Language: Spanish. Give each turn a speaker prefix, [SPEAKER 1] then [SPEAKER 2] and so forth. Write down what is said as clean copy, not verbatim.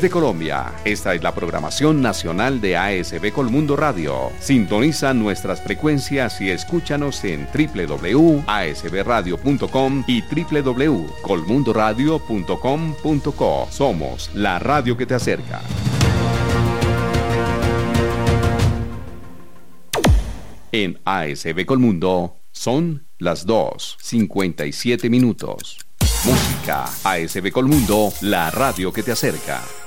[SPEAKER 1] Desde Colombia, esta es la programación nacional de ASB Colmundo Radio. Sintoniza nuestras frecuencias y escúchanos en www.asbradio.com y www.colmundoradio.com.co. Somos la radio que te acerca. En ASB Colmundo son las 2:57. Música. ASB Colmundo, la radio que te acerca.